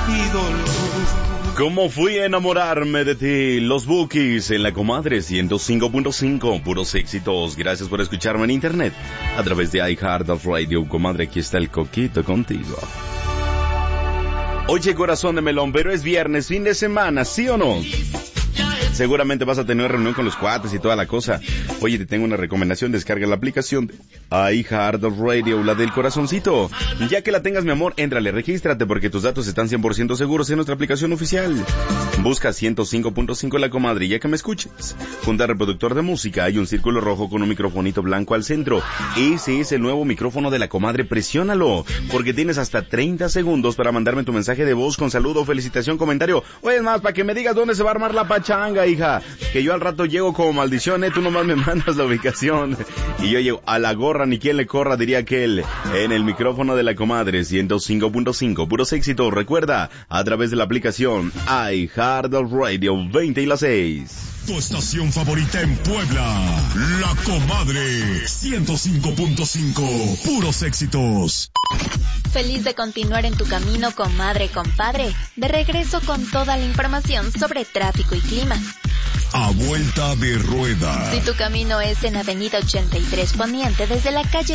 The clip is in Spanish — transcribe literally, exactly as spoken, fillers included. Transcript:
y dolor. ¿Cómo fui a enamorarme de ti? Los Bukis en la Comadre ciento cinco punto cinco, puros éxitos. Gracias por escucharme en internet a través de iHeartRadio. Comadre, aquí está el Coquito contigo. Oye, corazón de melón, pero es viernes, fin de semana, ¿sí o no? Seguramente vas a tener reunión con los cuates y toda la cosa. Oye, te tengo una recomendación, descarga la aplicación de iHeartRadio, la del corazoncito. Ya que la tengas, mi amor, éntrale, regístrate porque tus datos están cien por ciento seguros en nuestra aplicación oficial. Busca ciento cinco punto cinco La Comadre, ya que me escuches. Junto al reproductor de música hay un círculo rojo con un microfonito blanco al centro. Ese es el nuevo micrófono de La Comadre, presiónalo, porque tienes hasta treinta segundos para mandarme tu mensaje de voz con saludo, felicitación, comentario. Oye, es más, para que me digas dónde se va a armar la pachanga, hija, que yo al rato llego como maldición, eh, tú nomás me mandas la ubicación y yo llego a la gorra, ni quien le corra, diría aquel, en el micrófono de La Comadre ciento cinco punto cinco, puros éxitos. Recuerda, a través de la aplicación iHeartRadio, veinte y las seis. Tu estación favorita en Puebla, La Comadre ciento cinco punto cinco, puros éxitos. Feliz de continuar en tu camino, comadre, compadre. De regreso con toda la información sobre tráfico y clima. A vuelta de rueda. Si tu camino es en Avenida ochenta y tres Poniente, desde la calle